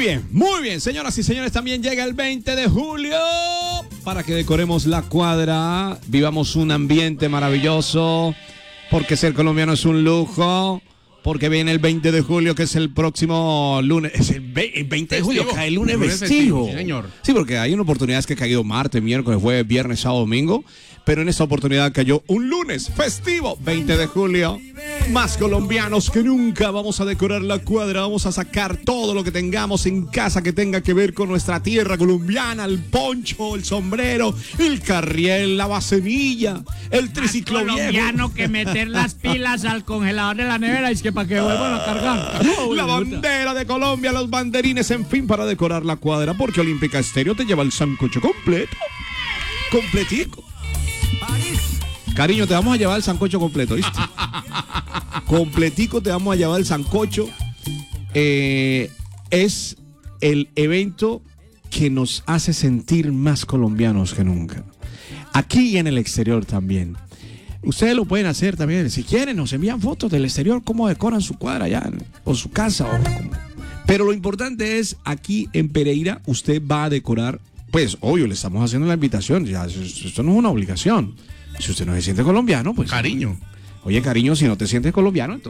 Muy bien, señoras y señores, también llega el 20 de julio para que decoremos la cuadra, vivamos un ambiente maravilloso, porque ser colombiano es un lujo, porque viene el 20 de julio, que es el próximo lunes, es el 20 de julio, cae el lunes festivo. Sí, señor. Sí, porque hay una oportunidad que ha caído martes, miércoles, jueves, viernes, sábado, domingo, pero en esta oportunidad cayó un lunes festivo, 20 de julio. Más colombianos que nunca, vamos a decorar la cuadra, vamos a sacar todo lo que tengamos en casa que tenga que ver con nuestra tierra colombiana, el poncho, el sombrero, el carriel, la vasemilla, el triciclo viejo. Colombiano que meter las pilas al congelador de la nevera, es que para que vuelvan a cargar. La bandera de Colombia, los banderines, en fin, para decorar la cuadra, porque Olímpica Estéreo te lleva el sancocho completo, completico. Cariño, te vamos a llevar el sancocho completo, ¿viste? Completico te vamos a llevar el sancocho. Es el evento que nos hace sentir más colombianos que nunca. Aquí y en el exterior también. Ustedes lo pueden hacer también. Si quieren, nos envían fotos del exterior, cómo decoran su cuadra allá, o su casa. Pero lo importante es, aquí en Pereira, usted va a decorar. Pues, obvio, le estamos haciendo la invitación. Ya, esto no es una obligación. Si usted no se siente colombiano, pues... Cariño. Oye, cariño, si no te sientes colombiano, entonces...